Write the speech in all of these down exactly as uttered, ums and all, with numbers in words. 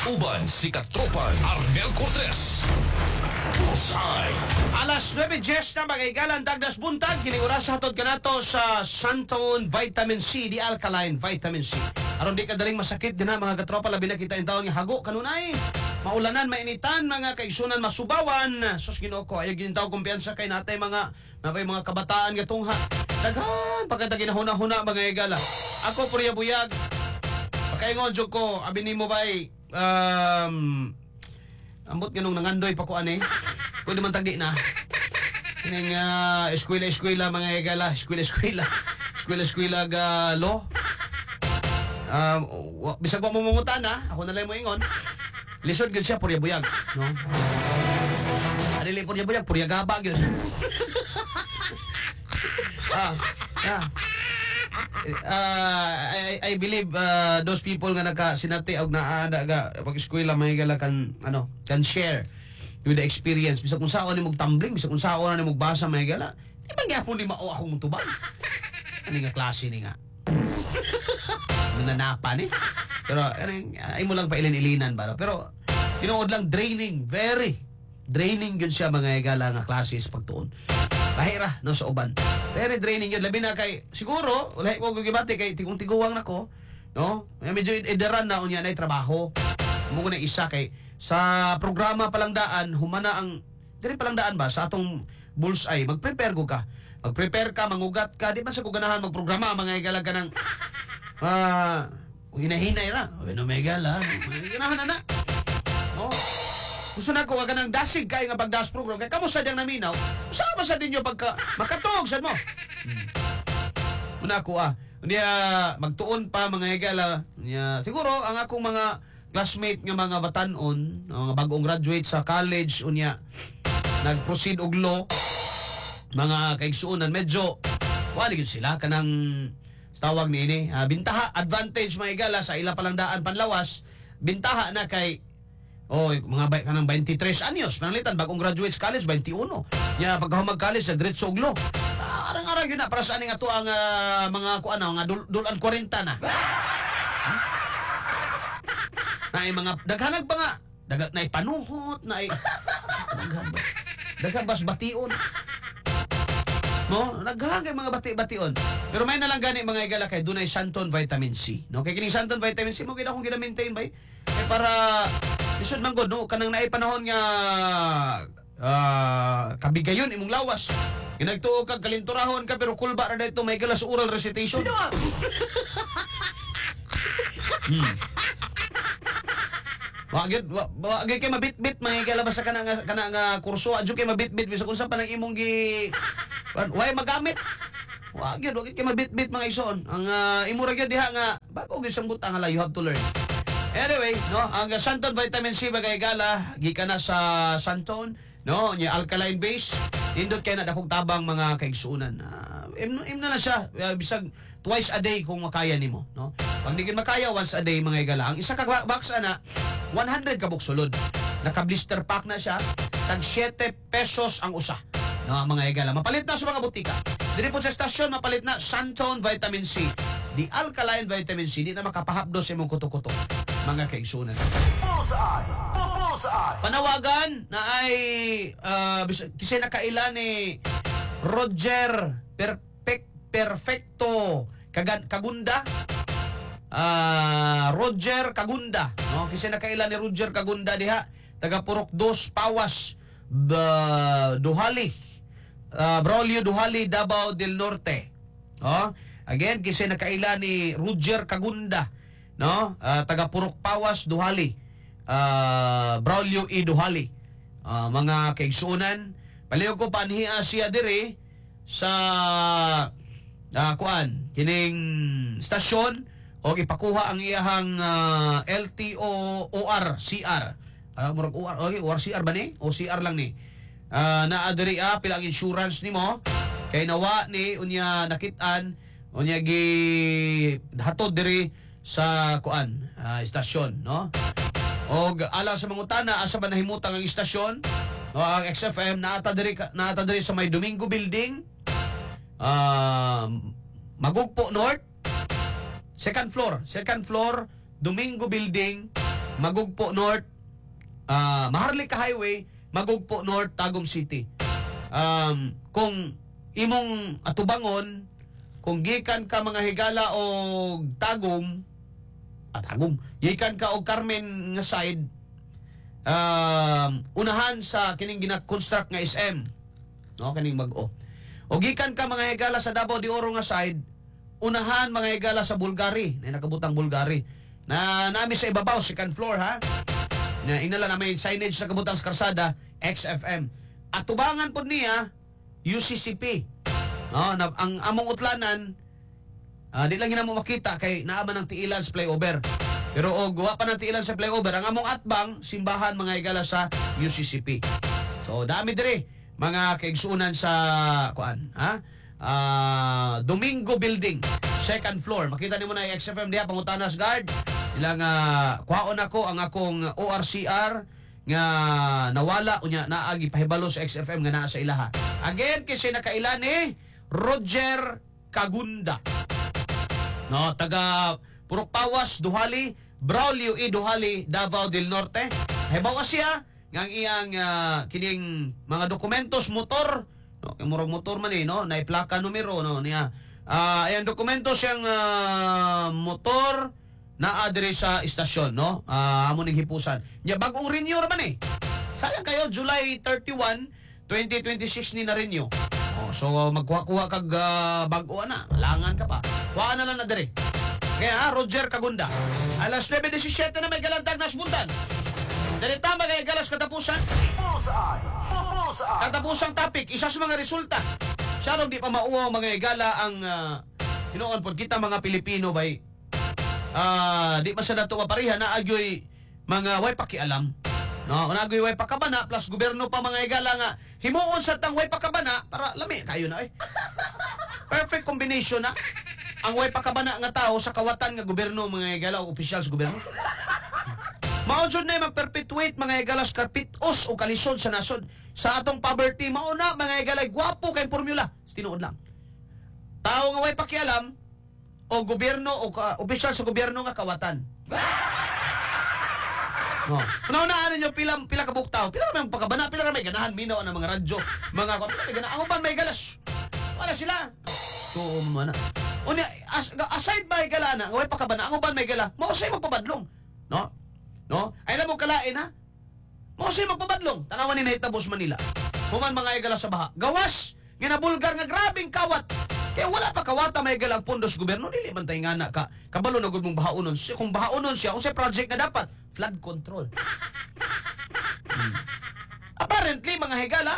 Uban si Katropan Arnel Cortez. Bullseye. Alas nueve Jess na magaigalan dagdas buntag kining oras hatod kanato sa Santon Vitamin C, di alkaline vitamin C. Aron di ka daling masakit din ha mga katropa, labi na kita in taon nga hago kanunay. Maulanan, mainitan, mga kaisunan, masubawan. Sus Ginoo ko, ayaw ginintaw kumpiyansa kay natay mga napay mga kabataan gatong ha. Daghan pagkata ginahuna-huna mga igala. Ako purya buyag. Pakaingon jud ko, abi nimo bay um ambot ganong nangandoy pa ko ani. Pwede man tagi na. Kining uh, eskwela-eskwela mga igala, eskwela-eskwela. Eskwela-eskwela ga law. Um, bisag mo mungutan ha, ako na lang mo ingon. Lisod gyud siya purya buyag, no? Adili purya buyag, purya gaba gyud. ah, yeah. Uh, I, I believe uh, those people nga naka-sinati og naada ga pag-eskwela may gala kan ano, can share with the experience. Bisag kung saan ni mog tumbling, bisag kung saan ni mog basa may gala. Di ba gyapon ni mao akong tubag? Ani nga klase ni nga. Nanapa ni. Pero ay, ay mo lang pailin-ilinan ba? Pero tinuod lang draining, very draining gyud siya mga igala nga klase sa pagtuon. Kahira no sa uban. Very draining yun. Labi na kay, siguro, wala ko gugibati kay tigong-tiguwang na ko, no? Medyo idaran na unya na trabaho. Mungo na isa kay, sa programa palang daan, humana ang, diri palang daan ba, sa atong bullseye, mag-prepare ko ka. Mag-prepare ka, mangugat ka, di man sa kuganahan magprograma, mga igalag ka ng, ah, uh, hinahinay na. O, no, may gala. Ganahan na na. No? Gusto na ko ka ng dasig kayo nga pagdas program. Kaya kamo sa diyang naminaw, usama sa dinyo pagka makatog sa mo. Hmm. Muna ako ah. Niya magtuon pa mga igala. Niya, siguro ang akong mga classmate nga mga batanon, mga bagong graduate sa college, unya nag-proceed og law, mga kaigsuonan, medyo kuali yun sila kanang tawag ni ini. Uh, bintaha, advantage mga igala sa ila palang daan panlawas, bintaha na kay oh, mga bay kanang twenty-three anyos, panalitan bagong graduates college twenty-one. Nya pagkahumag college sa diretso og law. Ah, arang-arang yun na para sa aning ato ang uh, mga kuan nga dul dulan forty na. Hmm? Na ay mga daghanag pa nga dagat na panuhot na ay daghan ba daghan bas bation. No, daghan kay mga bati-bation. Pero may na lang gani mga igala kay dunay Santon Vitamin C. No, kay kini Santon Vitamin C mo gid akong gina-maintain bay. Kay para isod man god no kanang naay panahon nga uh, kabigayon imong lawas. Ginagtuo kag kalinturahon ka pero kulba ra dito may galas oral recitation. hmm. Wagid wagid kay mabitbit mga galabas sa kana nga kana nga kurso adyo kay mabitbit bisan unsa pa nang imong gi way magamit. Wagid wagid kay mabitbit mga ison. Ang uh, imo ra gyud diha nga bago gyud sambutan nga you have to learn. Anyway, no, ang Santon Vitamin C bagay gala, gikan na sa Santon, no, nya alkaline base, indot kay na dakong tabang mga kaigsuonan. Uh, im, im na na siya, uh, bisag twice a day kung makaya nimo, no. Pag di makaya once a day mga igala. Ang isa ka box ana, one hundred ka buksulod. Naka-blister pack na siya, tag seven pesos ang usa. No, mga igala. Mapalit na sa mga butika. Diri po sa estasyon mapalit na Santon Vitamin C. Di alkaline vitamin C, di na makapahapdos sa imong kuto-kuto. Mga kaigsunan. Bullseye. Bullseye. Panawagan na ay uh, kasi nakaila ni Roger Perfect Perfecto Kagad Kagunda. Uh, Roger Kagunda, no? Kasi nakaila ni Roger Kagunda diha, taga Purok dos Pawas, uh, Duhali. Uh, Braulio Duhali, Davao del Norte. Oh, again kasi nakaila ni Roger Kagunda, no? Uh, taga Purok Pawas, Duhali. Uh, Braulio E. Duhali. Uh, mga kaigsuonan, paliw ko panhiya siya diri sa uh, kuan, kining stasyon o ipakuha ang iyahang uh, L T O O R C R. Uh, murag O R, okay, O R C R ba ni? O C R lang ni. Uh, naa diri ah, pila ang insurance nimo kay nawa ni unya nakitaan unya gi hatod diri sa kuan uh, istasyon, no? Og ala sa mangutana asa ba nahimutang ang istasyon, no, ang X F M naata diri naata diri sa may Domingo Building, uh, Magugpo North, second floor second floor Domingo Building, Magugpo North, ah, Maharlika Highway, Magugpo North, Tagum City. Um, kung imong atubangon, kung gikan ka mga higala o Tagum, at Tagum, gikan ka og Carmen nga side, um, unahan sa kining gina-construct nga S M. No, kining mag-o. O gikan ka mga higala sa Davao de Oro nga side, unahan mga higala sa Bulgari, na nakabutang Bulgari. Na nami sa ibabaw, second floor ha. Na inala na may signage sa kabutang sa karsada, X F M. At tubangan po niya, U C C P. No, na, ang among utlanan, ah, di lang yun mo makita kay naaman ng tiilan sa flyover. Pero o gawa pa ng tiilan sa flyover, ang among atbang, simbahan mga higala sa U C C P. So dami dire mga kaigsunan sa kuan, ha? Ah, Domingo Building, second floor. Makita nimo na yung X F M diha pangutanas guard. Ilang uh, kuhaon ako ang akong O R C R nga nawala unya naagi pahibalo sa X F M nga naa sa ilaha. Again kasi nakailan ni Roger Kagunda. No, taga Purok Pawas, Duhali, Braulio E. Duhali, Davao del Norte. Hibaw siya ngang iyang uh, kining mga dokumentos motor, no, kay murag motor man eh, no, na plaka numero no niya. Ah, uh, ayan dokumento siyang uh, motor na adre sa istasyon, no. Ah, uh, amo ning hipusan. Nya bag-ong renew man eh. Sayang kayo July thirty-one, twenty twenty-six ni na renew. Oh, so magkuha-kuha kag uh, bag-o na, langan ka pa. Kuha na lang na dire. Kaya ha, Roger Kagunda. Alas nine seventeen na may galantag na buntan. Dali tama kay galas katapusan. Bullseye! Bullseye! Katapusang topic, isa sa mga resulta. Siya rin di pa mauwaw mga igala ang uh, hinoon po kita mga Pilipino bay uh, di pa sa dato maparihan na agyoy mga way pakialam. No, nagyoy way pakabana plus gobyerno pa mga igala nga himuon sa tang way pakabana para lami kayo na eh. Perfect combination na ang way pakabana nga tao sa kawatan nga gobyerno mga igala o opisyal sa gobyerno. Maunjud na mag-perpetuate mga igalas karpitos o kalisod sa nasod. Sa atong poverty, mauna mga igalay gwapo kay formula. Tinuod lang. Tao nga way pakialam o gobyerno o uh, opisyal sa gobyerno nga kawatan. No. Una-unaan ninyo pila pila ka buktaw. Pila may pagkabana, pila may ganahan minaw ng mga radyo. Mga pila may ganahan. Ang uban may galas. Para sila. Tuo man na. Unya as, aside may galana, way pakabana, ang uban may gala. Mao say magpabadlong. No? No? Ay alam mo kalain ha? Mo siya magpabadlong. Tanawan ni nahitabos Manila. Human mga igala sa baha. Gawas! Ginabulgar nga grabing kawat. Kaya wala pa kawata may igalang pundos gobyerno. Dili man tayo nga na ka. Kabalo na gud mong bahaunon siya. Kung bahaunon siya, kung siya project na dapat, flood control. Hmm. Apparently mga higala,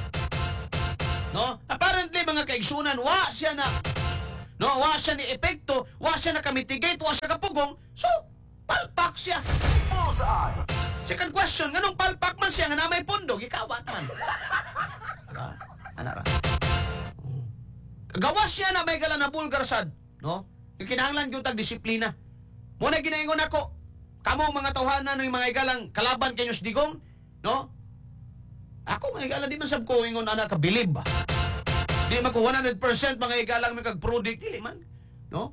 no? Apparently mga kaigsunan, wa siya na, no? Wa siya ni epekto, wa siya na kamitigate, wa siya kapugong. So, palpak siya. Bullseye! Second question, nganong palpak man siya nga na may pondo, gikawat man. Ara, anara. Gawas siya na may gala na bulgar sad, no? Yung kinahanglan yung tag-disiplina. Muna ginaingon ako, kamo mga tawhanan ng mga igalang kalaban kanyo sa digong, no? Ako mga igala, di man sab ko ingon anak kabilib ba? Di man ko one hundred percent mga igalang may kag-prodict, dili man, no?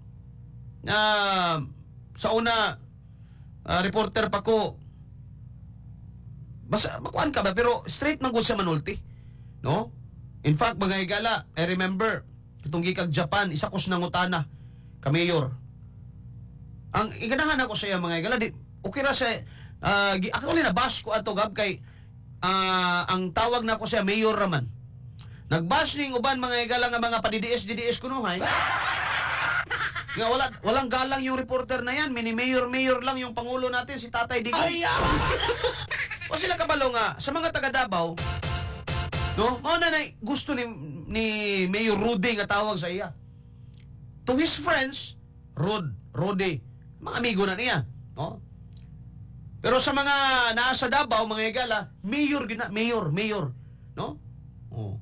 Uh, sa una, uh, reporter pa ko, basta makuan ka ba, pero straight man gud siya manulti, no? In fact, mga igala, I remember, itong gikag Japan, isa ko sinangutana, ka mayor. Ang iganahan ako sa iya, mga igala, di, okay ra sa, uh, actually nabash ko ato gab kay, uh, ang tawag na ko siya, mayor raman. Nagbash ning uban mga igala nga mga pa-D D S, D D S kunuhay. Nga wala, walang galang yung reporter na yan, mini-mayor-mayor lang yung pangulo natin, si Tatay Digong. Ay, o sila kabalo nga, sa mga taga Davao, no? Mao na na gusto ni ni Mayor Rudy nga tawag sa iya. To his friends, Rod, Rudy, mga amigo na niya, no? Pero sa mga nasa Davao, mga igala, mayor gina, mayor, mayor, no? Oh.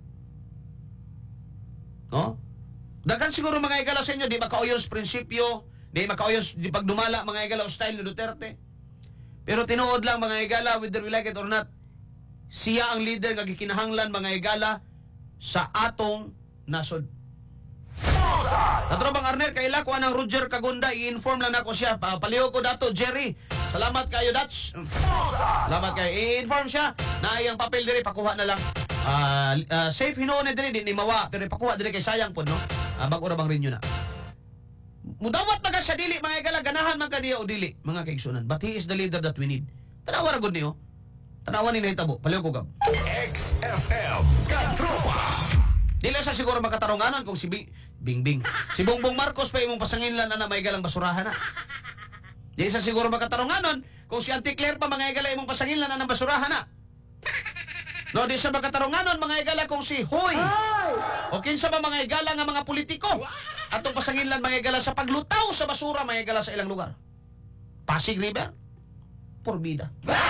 No? Dagan siguro mga igala sa inyo, di makauyon sa prinsipyo, di makauyon di pagdumala mga igala o style ni Duterte. Pero tinuod lang mga igala, whether we like it or not, siya ang leader nga gikinahanglan mga igala sa atong nasod. Natro bang Arnel, kaila ko anang Roger Kagunda, i-inform lang nako siya. Paliho ko dato, Jerry, Salamat kayo, Dutch. Bullseye. Salamat kayo. I-inform siya na iyang papel diri pakuha na lang. Ah, ah, safe hinuon na diri di ni mawa pero pakuha diri kay sayang po no. Uh, bag ora bang rinyo na. Mudawat maga siya dili mga igala ganahan man kaniya o dili mga kaigsunan. But he is the leader that we need. Tanawa ra gud niyo. Tanawa ni nahitabo. Paliw ko gab. X F M Katropa. Dili sa siguro makatarunganon kung si Bing Bing, Bing. Si Bongbong Marcos pa imong pasanginlan na may galang basurahan na. Dili sa siguro makatarunganon kung si Auntie Claire pa mga igala imong pasanginlan na ng basurahan na. No, di sa makatarunganon mga igala kung si Hoy. O kinsa ba mga igala nga mga politiko? Atong pasanginlan mga igala sa paglutaw sa basura mga igala sa ilang lugar. Pasig River. Porbida.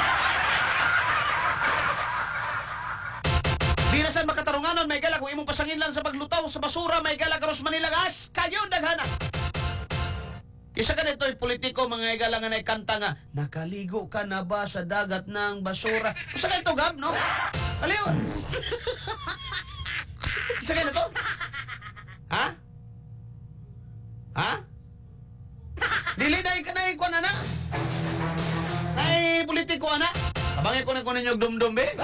Di na sa makatarunganon may igala kung imong pasanginlan sa paglutaw sa basura may igala karos Manila gas kayon daghana. Kisa ka nito'y politiko, mga igala nga naikanta nga, nakaligo ka na ba sa dagat ng basura? Kisa ka ito, Gab, no? Aliyon. Kisa ka nito? Ha? Ha? Dili na ka na ikuan na. Ay, politiko, ana. Abangin ko na ko ninyo dum-dum, be.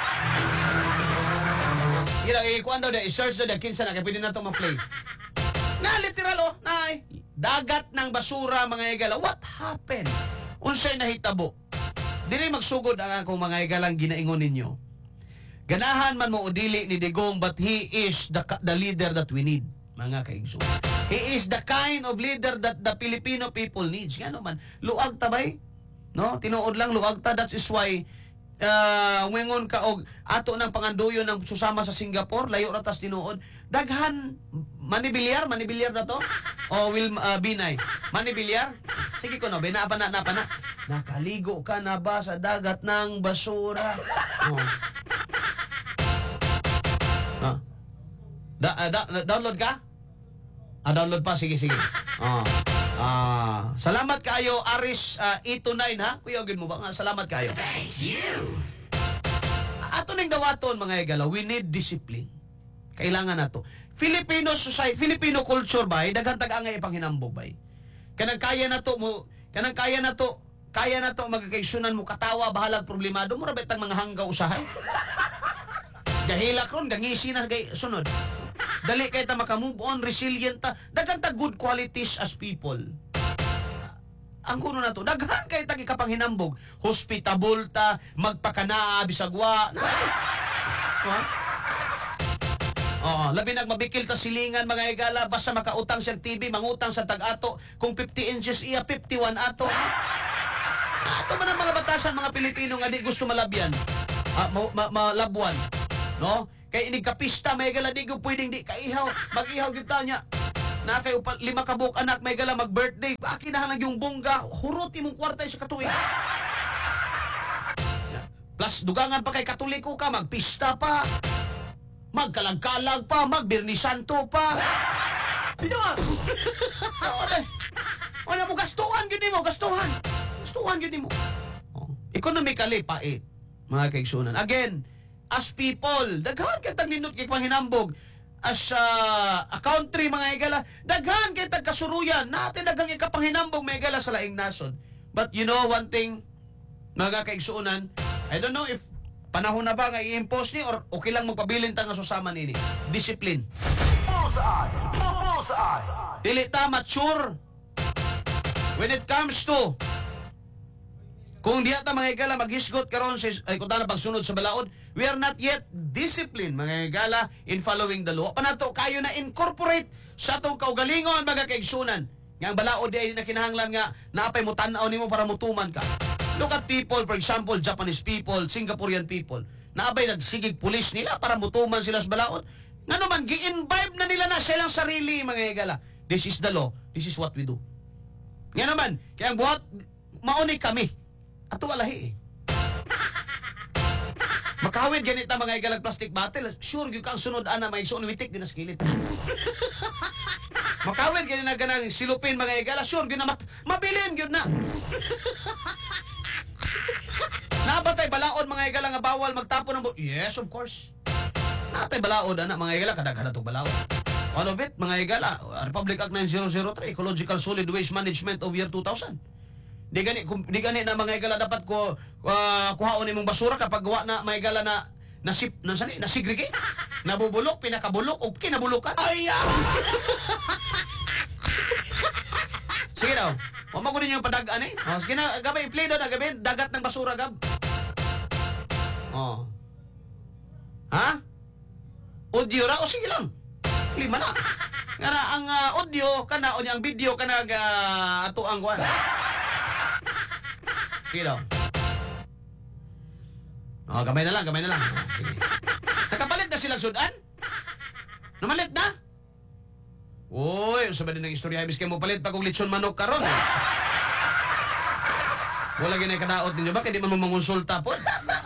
Kira, ikuan daw, i-search daw, kinsa na, kaya pwede na ito ma-play. Na, literal, oh, na, dagat ng basura mga igala. What happened? Unsay nahitabo? Dili magsugod ang akong mga igalang ginaingon ninyo. Ganahan man mo o dili ni Digong but he is the, the leader that we need. Mga kaigso. He is the kind of leader that the Filipino people needs. Nga man, luag tabay. No? Tinuod lang luag ta. That is why uh, wengon ka og ato ng panganduyo ng susama sa Singapore, layo ra tas tinuod. Daghan manibilyar, manibilyar na to? O will uh, binay? Manibilyar? Sige ko no, binapa na, napa na. Nakaligo ka na ba sa dagat ng basura? Oh. Ah. Da, uh, da, download ka? Ah, download pa, sige, sige. Oh. Ah, salamat kayo Aris uh, eight two nine ha. Kuya gid mo ba? Salamat kayo. Thank you. Ato ning dawaton mga igala, we need discipline. Kailangan nato. Filipino society, Filipino culture ba, daghan tag-angay ipanghinambog ba. Kanang kaya nato mo, kanang kaya nato, kaya nato magkakaisunan mo katawa bahalag problemado mo ra betang mga hanggaw usahay. Gahilak ron, gangisi na kay sunod. Dali kay ta maka-move on, resilient ta, daghan ta good qualities as people. Ang kuno na to, daghan kay ta gikapanghinambog, hospitable ta, magpakanaa bisagwa. Ha? Oo, labi nag mabikil ta silingan mga igala basta makautang sa T V, mangutang sa tag-ato, kung fifty inches iya fifty-one ato. Ato man ang mga batasan mga Pilipino nga di gusto malabyan. Ah, ma, ma, malabwan, no? Kay inig kapista may igala di ko pwedeng di kaihaw, mag-ihaw gyud ta nya. Na kay upa, lima ka buok anak may igala mag-birthday, akinahan lang yung bongga, hurot imong kwarta sa katuig. Plus dugangan pa kay Katoliko ka, magpista pa. Magkalag-kalag pa, magbirni santo pa. Binuang! Wala. Wala mo, gastuhan yun mo, gastuhan. Gastuhan yun mo. Oh. Economically, pait. Mga kaigsunan. Again, as people, daghan kay tag ninot kay panghinambog. As uh, a country, mga igala, daghan kay tag kasuruyan. Natin daghang ikapanghinambog, mga igala sa laing nason. But you know one thing, mga kaigsunan, I don't know if panahon na ba nga i-impose ni or okay lang magpabilin ta nga susama nini. Discipline. Bullseye. Bullseye. Dili ta mature. When it comes to kung diya ta mga igala maghisgot karon sa ay kung ta na pagsunod sa balaod, we are not yet disciplined mga igala in following the law. Panato kayo na incorporate sa atong kaugalingon mga kaigsunan. Nga ang balaod di ay nakinahanglan nga naapay mo tan-aw nimo para mutuman ka. Look at people, for example, Japanese people, Singaporean people. Naabay nagsigig pulis nila para mutuman sila sa balaod. Nga naman, gi-imbibe na nila na silang sarili, mga igala. This is the law. This is what we do. Nga naman, kaya ang buhat, mauni kami. Ato alahi eh. Makawid ganita mga igalag plastic bottle. Sure, yung kang sunod ana, may isuon witik din na skilip. Makawid ganina ganang silupin mga igala. Sure, yun na mat mabilin yun na. Nabatay balaod mga igala nga bawal magtapon ng bu- Yes, of course. Natay balaod ana mga igala kadaghan to balaod. One of it mga igala, Republic Act nine thousand three, Ecological Solid Waste Management of year two thousand. Di gani kum- di gani na mga igala dapat ko uh, kuhaon imong basura kapag wa na mga igala na nasip na sani nasigregate. Nabubulok, pinakabulok o kinabulukan. Ay, ah! Sige daw. Wa mo ko ninyo padag-an eh. Oh, sige na, gabay play daw na gabi, dagat ng basura gab. Oh. Ha? Audio ra o sige lang. Lima na. Nga na ang ah, audio kana o ang video kana uh, ato ang kuan. Sige daw. Oh, gamay na lang, gamay na lang. Oh, sige. Nakapalit na silang sudan? Namalit na? Uy, sa ba din ng istorya, ibig kayo mo palit pag kung litson manok karon. Wala ginay kadaot ninyo ba? Kaya di man mo mangonsulta po.